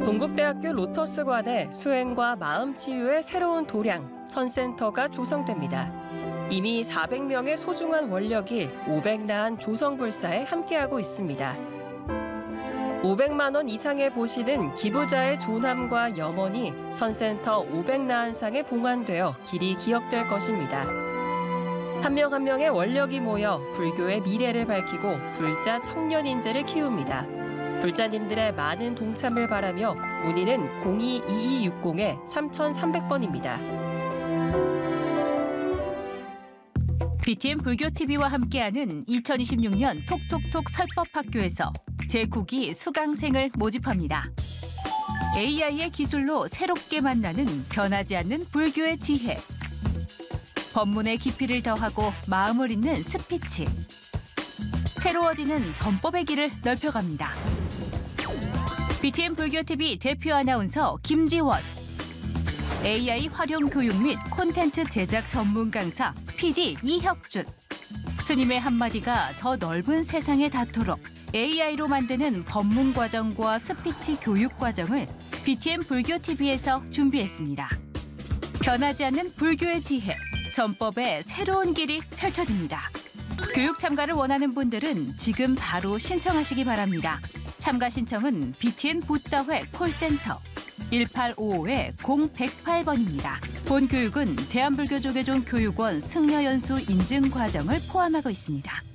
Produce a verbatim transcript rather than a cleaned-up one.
동국대학교 로터스관에 수행과 마음치유의 새로운 도량, 선센터가 조성됩니다. 이미 사백 명의 소중한 원력이 오백 나한 조성불사에 함께하고 있습니다. 오백만 원 이상의 보시는 기부자의 존함과 염원이 선센터 오백 나한상에 봉안되어 길이 기억될 것입니다. 한 명 한 명의 원력이 모여 불교의 미래를 밝히고 불자 청년 인재를 키웁니다. 불자님들의 많은 동참을 바라며 문의는 공이 이이육공 삼삼공 번입니다. 비티엠 불교티비와 함께하는 이천이십육 년 톡톡톡 설법학교에서 제구 기 수강생을 모집합니다. 에이아이의 기술로 새롭게 만나는 변하지 않는 불교의 지혜. 법문의 깊이를 더하고 마음을 잇는 스피치. 새로워지는 전법의 길을 넓혀갑니다. 비티엠 불교티비 대표 아나운서 김지원. 에이아이 활용 교육 및 콘텐츠 제작 전문 강사 피디 이혁준. 스님의 한마디가 더 넓은 세상에 닿도록 에이아이로 만드는 법문 과정과 스피치 교육 과정을 비티엠 불교티비에서 준비했습니다. 변하지 않는 불교의 지혜, 전법의 새로운 길이 펼쳐집니다. 교육 참가를 원하는 분들은 지금 바로 신청하시기 바랍니다. 참가 신청은 비티엠 붓다회 콜센터 일팔오오 공백팔 번입니다. 본 교육은 대한불교조계종 교육원 승려연수 인증 과정을 포함하고 있습니다.